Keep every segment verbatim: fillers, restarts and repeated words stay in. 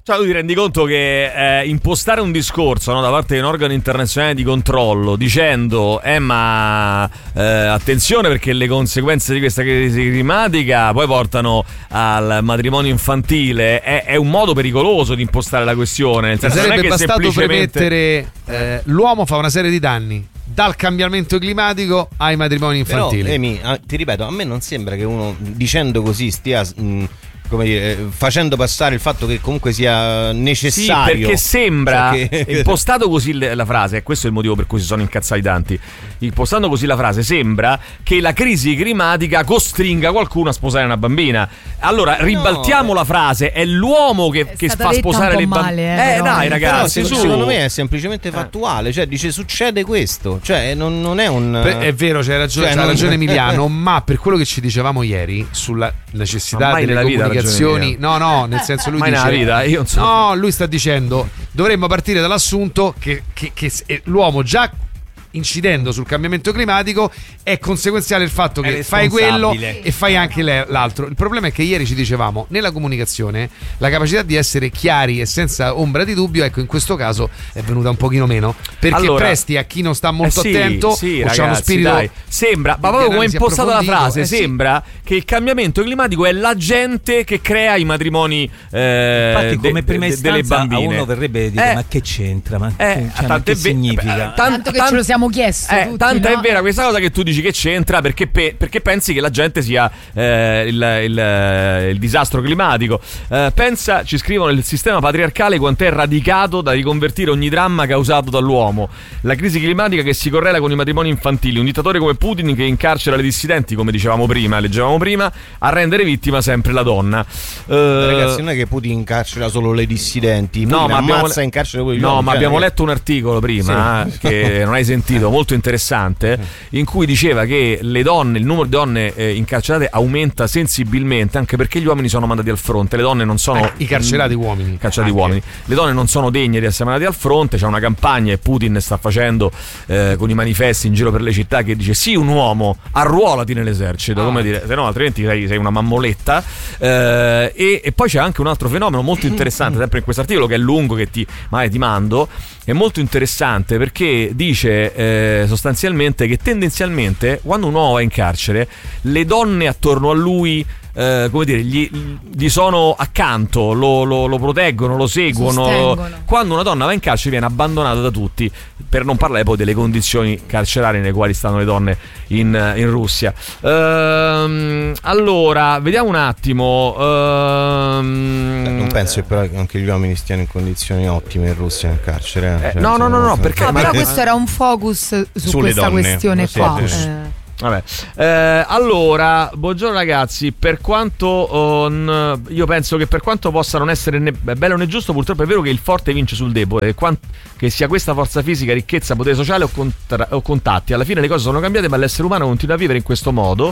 Cioè, tu ti rendi conto che eh, impostare un discorso, no, da parte di un organo internazionale di controllo dicendo eh ma eh, attenzione perché le conseguenze di questa crisi climatica poi portano al matrimonio infantile, è, è un modo pericoloso di impostare la questione, nel senso, sarebbe non è che bastato semplicemente premettere eh, l'uomo fa una serie di danni dal cambiamento climatico ai matrimoni infantili. Però, Emi, ti ripeto, a me non sembra che uno dicendo così stia mh, come dire, facendo passare il fatto che comunque sia necessario. Sì, perché sembra, cioè che... impostando così la frase, e questo è il motivo per cui si sono incazzati tanti, impostando così la frase sembra che la crisi climatica costringa qualcuno a sposare una bambina. Allora ribaltiamo no, la frase, è l'uomo che, che fa sposare le bambine. Eh, eh dai ragazzi, però, su. secondo me è semplicemente fattuale, cioè dice succede questo, cioè non, non è un... È vero, c'hai ragione, cioè, c'ha non... ragione Emiliano, ma per quello che ci dicevamo ieri sulla necessità delle comunicazioni, no no, nel senso lui mai dice nella vita, io non so. No, lui sta dicendo dovremmo partire dall'assunto che, che, che l'uomo già incidendo sul cambiamento climatico è conseguenziale il fatto che fai quello e fai anche l'altro. Il problema è che ieri ci dicevamo nella comunicazione la capacità di essere chiari e senza ombra di dubbio, ecco, in questo caso è venuta un pochino meno, perché allora, presti a chi non sta molto eh sì, attento sì, o ragazzi, c'è uno spirito dai. Sembra, ma proprio come è impostata la frase, eh sembra sì. che il cambiamento climatico è la gente che crea i matrimoni eh, infatti come de, prima de, delle bambine. A uno verrebbe dire eh, ma che c'entra, ma, eh, cioè, ma che ve- significa? Eh, tanto che ce lo siamo chiesto eh, tutti, tanto no? è vera questa cosa che tu dici che c'entra perché, pe- perché pensi che la gente sia eh, il, il, il disastro climatico. Eh, pensa, ci scrivono, il sistema patriarcale quant'è radicato da riconvertire ogni dramma causato dall'uomo, la crisi climatica che si correla con i matrimoni infantili, un dittatore come Putin che incarcera le dissidenti, come dicevamo prima, leggevamo prima, a rendere vittima sempre la donna. Eh, ragazzi, non è che Putin incarcera solo le dissidenti, Putin no, ma ammazza abbiamo, e incarcera poi gli no, uomini, ma cioè, abbiamo che... letto un articolo prima sì. che non hai sentito, molto interessante, in cui diceva che le donne, il numero di donne eh, incarcerate aumenta sensibilmente, anche perché gli uomini sono mandati al fronte, le donne non sono eh, i carcerati mh, uomini, carcerati uomini, le donne non sono degne di essere mandate al fronte. C'è una campagna e Putin sta facendo eh, con i manifesti in giro per le città che dice sì, un uomo, arruolati nell'esercito, ah. come dire, se no altrimenti sei, sei una mammoletta. eh, e, e poi c'è anche un altro fenomeno molto interessante, sempre in questo articolo che è lungo, che ti, magari ti mando, è molto interessante perché dice eh, sostanzialmente che tendenzialmente quando un uomo va in carcere le donne attorno a lui eh, come dire, gli, gli sono accanto, lo, lo, lo proteggono, lo seguono. Sostengono. Quando una donna va in carcere viene abbandonata da tutti, per non parlare poi delle condizioni carcerarie nelle quali stanno le donne in, in Russia. Ehm, allora, vediamo un attimo. Ehm, non penso che però anche gli uomini stiano in condizioni ottime in Russia nel carcere. Eh, cioè, no, no, no, no, perché no, però ma, questo era un focus su questa donne, questione sì, qua. sì. Eh. Vabbè. Eh, allora, buongiorno ragazzi. Per quanto oh, n- io penso che per quanto possa non essere né bello né giusto, purtroppo è vero che il forte vince sul debole. Quant- che sia questa forza fisica, ricchezza, potere sociale o, contra- o contatti, alla fine le cose sono cambiate, ma l'essere umano continua a vivere in questo modo.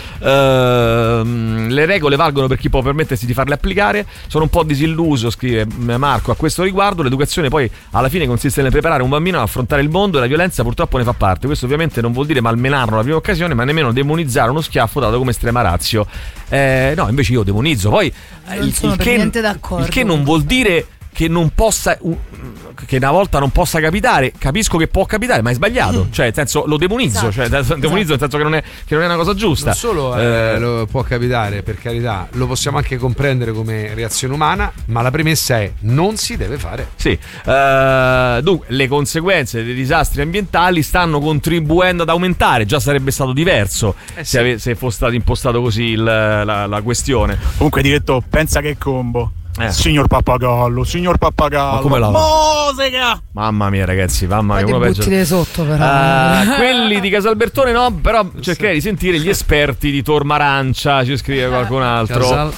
Uh, le regole valgono per chi può permettersi di farle applicare. Sono un po' disilluso, scrive Marco, a questo riguardo. L'educazione poi alla fine consiste nel preparare un bambino ad affrontare il mondo e la violenza purtroppo ne fa parte. Questo ovviamente non vuol dire malmenarlo alla prima occasione, ma nemmeno demonizzare uno schiaffo dato come estrema ratio. Eh, no, invece io demonizzo. Poi non il, sono il per che, niente d'accordo. il che non vuol dire che non possa che una volta non possa capitare. Capisco che può capitare, ma è sbagliato. Cioè, nel senso, lo demonizzo. Esatto. Cioè, demonizzo nel senso che non è, che non è una cosa giusta. Non solo eh, eh, lo può capitare, per carità, lo possiamo anche comprendere come reazione umana, ma la premessa è non si deve fare. Sì. Uh, dunque, le conseguenze dei disastri ambientali stanno contribuendo ad aumentare. Già sarebbe stato diverso eh sì. se, ave- se fosse stato impostato così il, la, la questione. Comunque, diretto, pensa che combo. Eh. Signor Pappagallo, signor Pappagallo. Ma come la musica? Mamma mia, ragazzi, mamma mia, uno peggio. buttile sotto, però. Uh, quelli di Casalbertone no, però cercherei di sentire gli esperti di Tormarancia, ci scrive qualcun altro.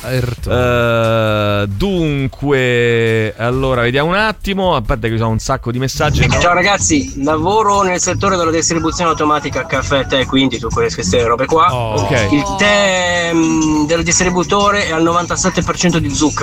Uh, dunque, allora vediamo un attimo. Aspetta che ci sono un sacco di messaggi. Ciao ragazzi, lavoro nel settore della distribuzione automatica caffè, tè, quindi su queste robe qua. Oh, okay. Il tè mh, del distributore è al novantasette per cento di zucchero, anche se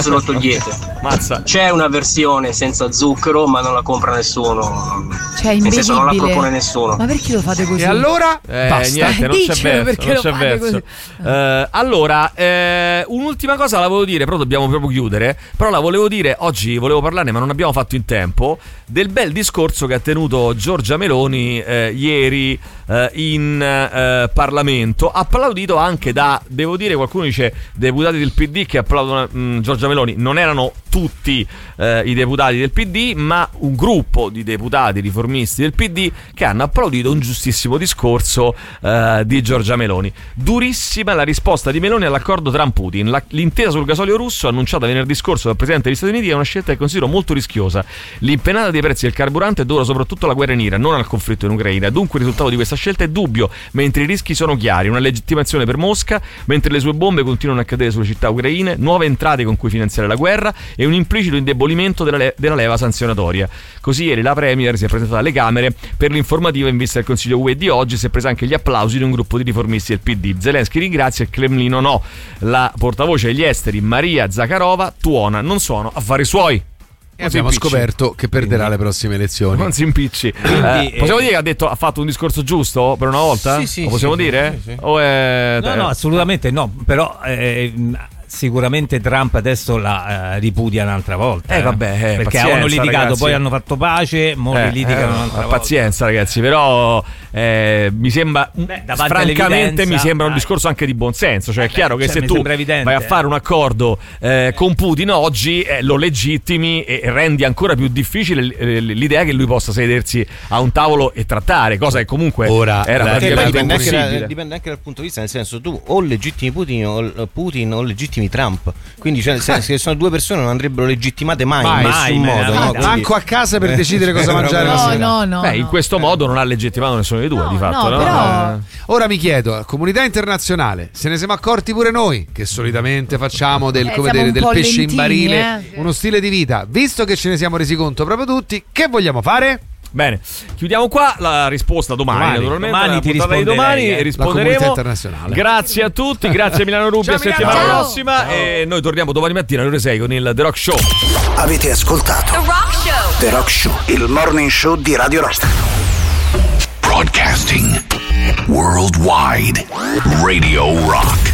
se lo togliete. Mazza. C'è una versione senza zucchero, ma non la compra nessuno. Cioè, nel senso, non la imbevibile. propone nessuno. Ma perché lo fate così? E allora? Eh, Basta. niente, non c'è Dicelo verso, perché non lo c'è fate verso. così. Eh, allora, eh, un'ultima cosa la volevo dire, però dobbiamo proprio chiudere. Però la volevo dire oggi, volevo parlarne, ma non abbiamo fatto in tempo. Del bel discorso che ha tenuto Giorgia Meloni eh, ieri eh, in eh, Parlamento, applaudito anche da, devo dire, qualcuno dice deputati del P D che applaudono mh, Giorgia Meloni. Non erano tutti eh, i deputati del P D, ma un gruppo di deputati riformisti del P D che hanno applaudito un giustissimo discorso eh, di Giorgia Meloni. Durissima la risposta di Meloni all'accordo Trump-Putin. La, l'intesa sul gasolio russo annunciata venerdì scorso dal Presidente degli Stati Uniti è una scelta che considero molto rischiosa. L'impennata dei prezzi del carburante è dovuta soprattutto alla guerra in Iran, non al conflitto in Ucraina. Dunque il risultato di questa scelta è dubbio, mentre i rischi sono chiari. Una legittimazione per Mosca, mentre le sue bombe continuano a cadere sulle città ucraine, nuove entrate con cui finanziare la guerra e un implicito indebolimento della, le- della leva sanzionatoria. Così ieri la Premier si è presentata alle Camere per l'informativa in vista del Consiglio U E di oggi. Si è presa anche gli applausi di un gruppo di riformisti del P D. Zelensky ringrazia, il Cremlino no. La portavoce degli esteri Maria Zakharova tuona, non sono affari suoi. E abbiamo scoperto che perderà le prossime elezioni. Non si impicci. Eh, possiamo dire che ha detto ha fatto un discorso giusto per una volta? Sì, sì, Lo possiamo sì, dire? sì, sì. O è... No, no, assolutamente no. Però eh, sicuramente Trump adesso la eh, ripudia un'altra volta. Eh, vabbè, eh, perché pazienza, avevano litigato, ragazzi. poi hanno fatto pace, mo Eh, litigano eh, un'altra volta. pazienza, ragazzi, però eh, mi sembra Beh, davanti francamente all'evidenza, mi sembra un dai. discorso anche di buonsenso. Cioè, è Beh, chiaro che cioè, se mi tu sembra evidente. vai a fare un accordo eh, con Putin oggi eh, lo legittimi e rendi ancora più difficile eh, l'idea che lui possa sedersi a un tavolo e trattare, cosa che comunque Ora, era la- Perché poi praticamente dipende anche, da- impossibile. dipende anche dal punto di vista, nel senso, tu o legittimi Putin o, Putin o legittimi Trump. Quindi cioè, nel senso che sono due persone non andrebbero legittimate mai, Mai, in nessun mai, modo. mai, no? mai. Manco a casa per decidere cosa mangiare la No, sera. no, no. Beh, in no. questo modo non ha legittimato nessuno dei due, No, di fatto, no, no? però- Eh. Ora mi chiedo, la comunità internazionale, se ne siamo accorti pure noi, che solitamente facciamo del, Eh, come siamo dire, un del po' pesce in lentini, barile, eh. uno stile di vita. Visto che ce ne siamo resi conto proprio tutti, che vogliamo fare? Bene, chiudiamo qua la risposta domani, Domani, naturalmente. domani la ti puntata di risponderei, domani eh. e La comunità risponderemo. internazionale. Grazie a tutti, grazie a Milano Rubbia, Ciao, settimana Milano. Ciao. prossima e noi torniamo domani mattina alle ore sei con il The Rock Show. Avete ascoltato The Rock Show. The Rock Show, il morning show di Radio Rock. Broadcasting worldwide. Radio Rock.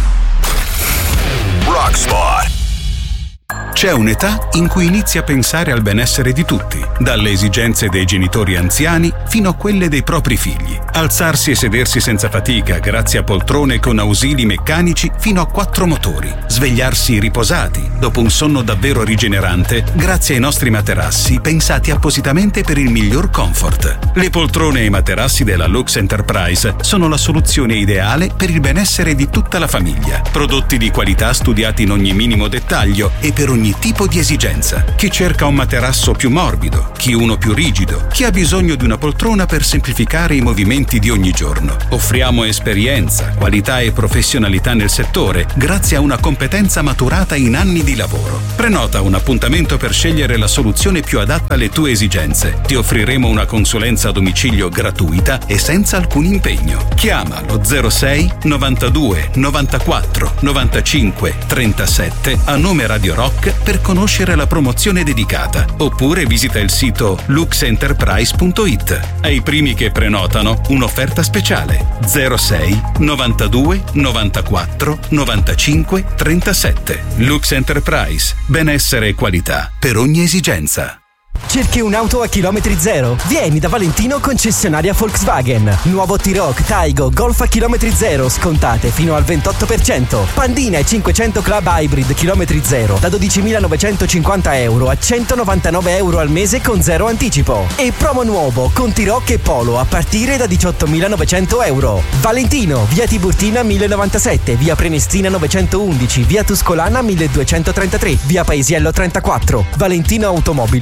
Rock Spot. C'è un'età in cui inizi a pensare al benessere di tutti, dalle esigenze dei genitori anziani fino a quelle dei propri figli. Alzarsi e sedersi senza fatica grazie a poltrone con ausili meccanici fino a quattro motori. Svegliarsi riposati dopo un sonno davvero rigenerante grazie ai nostri materassi pensati appositamente per il miglior comfort. Le poltrone e i materassi della Lux Enterprise sono la soluzione ideale per il benessere di tutta la famiglia. Prodotti di qualità studiati in ogni minimo dettaglio e per ogni tipo di esigenza. Chi cerca un materasso più morbido, chi uno più rigido, chi ha bisogno di una poltrona per semplificare i movimenti di ogni giorno. Offriamo esperienza, qualità e professionalità nel settore grazie a una competenza maturata in anni di lavoro. Prenota un appuntamento per scegliere la soluzione più adatta alle tue esigenze. Ti offriremo una consulenza a domicilio gratuita e senza alcun impegno. Chiama lo zero sei novantadue novantaquattro novantacinque trentasette a nome Radio Rock per conoscere la promozione dedicata, oppure visita il sito lux enterprise punto it. Ai primi che prenotano un'offerta speciale zero sei novantadue novantaquattro novantacinque trentasette. Lux Enterprise, benessere e qualità per ogni esigenza. Cerchi un'auto a chilometri zero? Vieni da Valentino concessionaria Volkswagen. Nuovo T-Roc, Taigo, Golf a chilometri zero, scontate fino al ventotto per cento. Pandina e cinquecento Club Hybrid chilometri zero da dodicimilanovecentocinquanta euro a centonovantanove euro al mese con zero anticipo. E promo nuovo con T-Roc e Polo a partire da diciottomilanovecento euro. Valentino, via Tiburtina mille novantasette, via Prenestina novecentoundici, via Tuscolana milleduecentotrentatré, via Paesiello trentaquattro, valentinoautomobili punto it.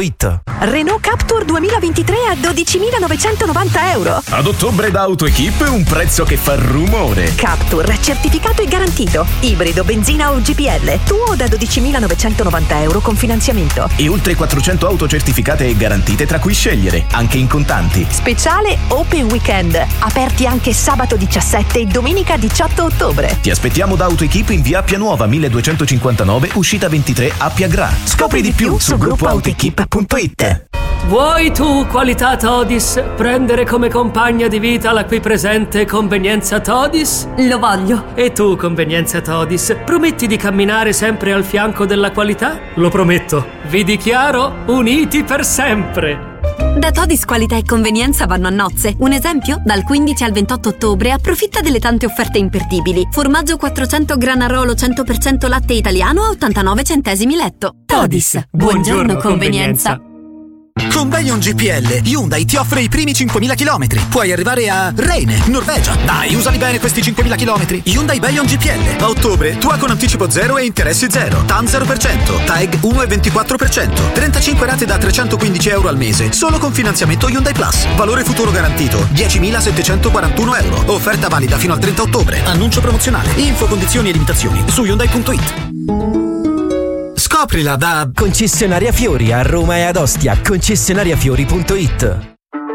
it. Renault Captur duemilaventitré a dodicimilanovecentonovanta euro. Ad ottobre da AutoEquip un prezzo che fa rumore. Captur, certificato e garantito. Ibrido, benzina o G P L. Tuo da dodicimilanovecentonovanta euro con finanziamento. E oltre quattrocento auto certificate e garantite, tra cui scegliere, anche in contanti. Speciale Open Weekend. Aperti anche sabato diciassette e domenica diciotto ottobre. Ti aspettiamo da AutoEquip in via Appia Nuova milleduecentocinquantanove, uscita ventitré Appia Gra. Scopri di più su gruppo autoequip punto it. Vuoi tu, qualità Todis, prendere come compagna di vita la qui presente convenienza Todis? Lo voglio. E tu, convenienza Todis, prometti di camminare sempre al fianco della qualità? Lo prometto. Vi dichiaro uniti per sempre. Da Todis qualità e convenienza vanno a nozze. Un esempio? Dal quindici al ventotto ottobre approfitta delle tante offerte imperdibili. Formaggio quattrocento Granarolo cento per cento latte italiano a ottantanove centesimi letto. Todis, buongiorno, buongiorno convenienza. convenienza. Con Bayon G P L, Hyundai ti offre i primi cinquemila chilometri. Puoi arrivare a Reine, Norvegia. Dai, usali bene questi cinquemila chilometri. Hyundai Bayon G P L. A ottobre, tua con anticipo zero e interessi zero. T A N zero per cento. T A E G uno virgola ventiquattro per cento. trentacinque rate da trecentoquindici euro al mese. Solo con finanziamento Hyundai Plus. Valore futuro garantito diecimilasettecentoquarantuno euro. Offerta valida fino al trenta ottobre. Annuncio promozionale. Info, condizioni e limitazioni su Hyundai punto it. Scoprila da Concessionaria Fiori a Roma e ad Ostia. Concessionariafiori punto it.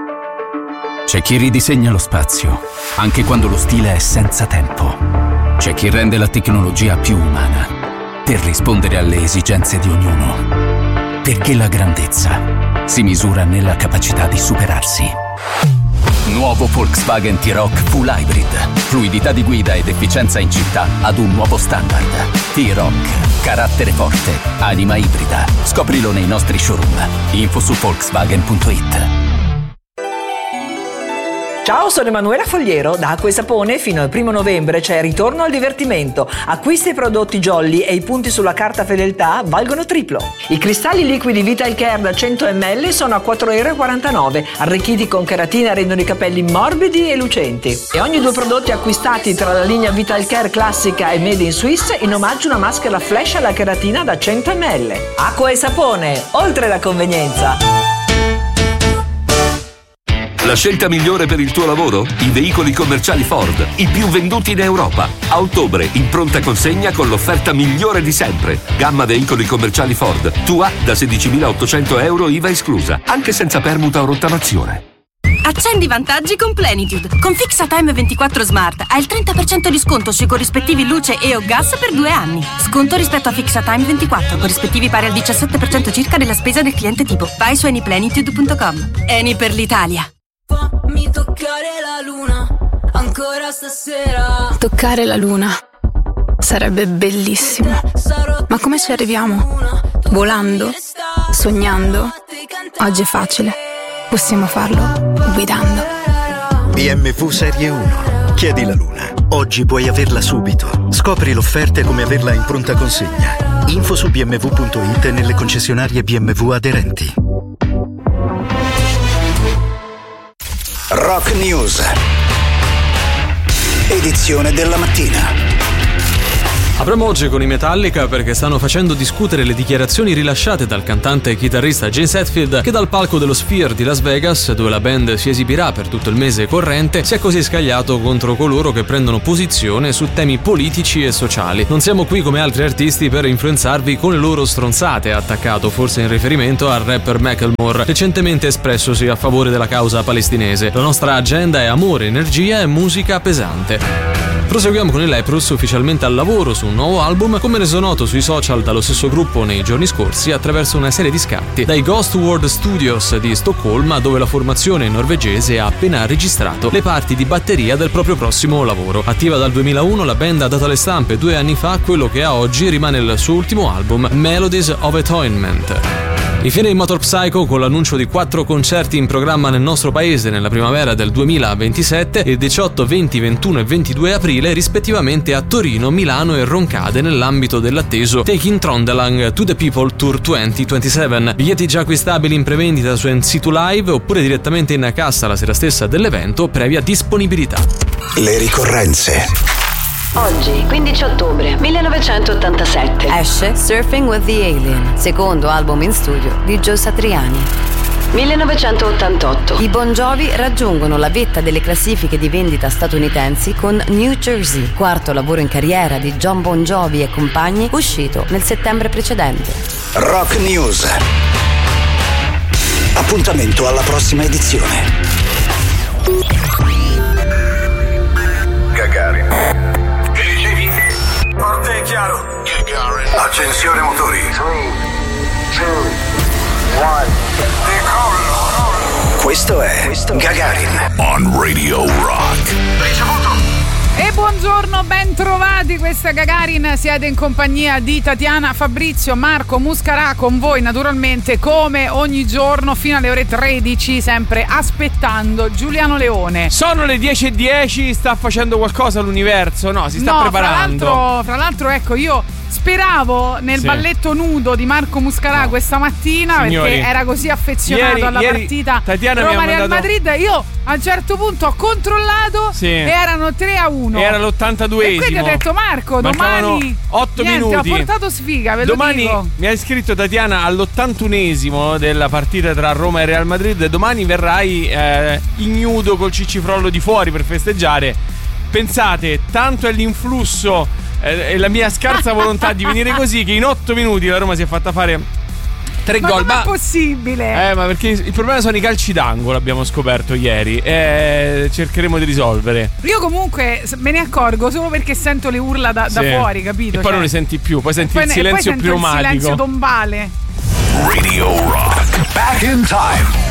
C'è chi ridisegna lo spazio, anche quando lo stile è senza tempo. C'è chi rende la tecnologia più umana, per rispondere alle esigenze di ognuno. Perché la grandezza si misura nella capacità di superarsi. Nuovo Volkswagen T-Roc Full Hybrid. Fluidità di guida ed efficienza in città ad un nuovo standard. T-Roc. Carattere forte. Anima ibrida. Scoprilo nei nostri showroom. Info su Volkswagen punto it. Ciao, sono Emanuela Fogliero. Da Acqua e Sapone fino al primo novembre c'è Ritorno al divertimento. Acquisti i prodotti Jolly e i punti sulla carta fedeltà valgono triplo. I cristalli liquidi Vital Care da cento millilitri sono a quattro virgola quarantanove euro. Arricchiti con cheratina rendono i capelli morbidi e lucenti. E ogni due prodotti acquistati tra la linea Vital Care classica e Made in Swiss in omaggio una maschera flash alla cheratina da cento millilitri. Acqua e Sapone, oltre la convenienza. La scelta migliore per il tuo lavoro? I veicoli commerciali Ford, i più venduti in Europa. A ottobre, in pronta consegna con l'offerta migliore di sempre. Gamma veicoli commerciali Ford, tua da sedicimilaottocento euro I V A esclusa, anche senza permuta o rottamazione. Accendi i vantaggi con Plenitude. Con FixaTime ventiquattro Smart hai il trenta per cento di sconto sui corrispettivi luce e o gas per due anni. Sconto rispetto a FixaTime ventiquattro, corrispettivi pari al diciassette per cento circa della spesa del cliente tipo. Vai su anyplenitude punto com. Eni per l'Italia. Mi toccare la luna ancora stasera. Toccare la luna sarebbe bellissimo. Ma come ci arriviamo? Volando? Sognando? Oggi è facile. Possiamo farlo guidando. B M W Serie uno. Chiedi la luna. Oggi puoi averla subito. Scopri l'offerta e come averla in pronta consegna. Info su B M W punto it e nelle concessionarie B M W aderenti. Rock News, edizione della mattina. Apriamo oggi con i Metallica perché stanno facendo discutere le dichiarazioni rilasciate dal cantante e chitarrista James Hetfield, che dal palco dello Sphere di Las Vegas, dove la band si esibirà per tutto il mese corrente, si è così scagliato contro coloro che prendono posizione su temi politici e sociali. Non siamo qui come altri artisti per influenzarvi con le loro stronzate, ha attaccato, forse in riferimento al rapper Macklemore, recentemente espressosi a favore della causa palestinese. La nostra agenda è amore, energia e musica pesante. Proseguiamo con i Leprous, ufficialmente al lavoro su un nuovo album, come reso noto sui social dallo stesso gruppo nei giorni scorsi attraverso una serie di scatti dai Ghost World Studios di Stoccolma, dove la formazione norvegese ha appena registrato le parti di batteria del proprio prossimo lavoro. Attiva dal duemilauno, la band ha dato alle stampe due anni fa quello che a oggi rimane il suo ultimo album, Melodies of Atonement. Infine in Motor Psycho, con l'annuncio di quattro concerti in programma nel nostro paese nella primavera del duemilaventisette, il diciotto, venti, ventuno e ventidue aprile, rispettivamente a Torino, Milano e Roncade, nell'ambito dell'atteso Taking Trondelang to the People Tour duemilaventisette. Biglietti già acquistabili in prevendita su N C due Live oppure direttamente in cassa la sera stessa dell'evento, previa disponibilità. Le ricorrenze. Oggi, quindici ottobre millenovecentottantasette, esce Surfing with the Alien, secondo album in studio di Joe Satriani. millenovecentottantotto, I Bon Jovi raggiungono la vetta delle classifiche di vendita statunitensi con New Jersey, quarto lavoro in carriera di John Bon Jovi e compagni, uscito nel settembre precedente. Rock News. Appuntamento alla prossima edizione. Gagarin. Che dicevi? Forte e chiaro. Gagarin. Accensione motori. tre, due, uno. Questo è Gagarin on Radio Rock. Ricevuto. E buongiorno, ben trovati, questa è Gagarin, siete in compagnia di Tatiana, Fabrizio, Marco Muscarà con voi naturalmente come ogni giorno fino alle ore tredici, sempre aspettando Giuliano Leone. Sono le dieci e dieci, sta facendo qualcosa l'universo? No, si sta no, preparando. Fra l'altro, fra l'altro ecco io speravo nel sì. balletto nudo di Marco Muscarà no. questa mattina, Signori, perché era così affezionato ieri, alla ieri partita Roma-Real Madrid. Io a un certo punto ho controllato sì. e erano tre a uno. Era l'ottantaduesimo. E quindi ho detto Marco, Mancavano domani otto niente, minuti. ho portato sfiga, ve domani lo dico. Mi ha iscritto Tatiana all'ottantunesimo della partita tra Roma e Real Madrid. Domani verrai eh, ignudo col cicifrollo di fuori per festeggiare. Pensate, tanto è l'influsso e la mia scarsa volontà di venire così che in otto minuti la Roma si è fatta fare tre ma gol. Ma è possibile? Eh, ma perché il problema sono i calci d'angolo, abbiamo scoperto ieri. E cercheremo di risolvere. Io comunque me ne accorgo solo perché sento le urla da, sì. da fuori, capito? E poi cioè... non le senti più, poi senti poi il ne, silenzio poi sento pneumatico. Il silenzio tombale. Radio Rock. Back in time.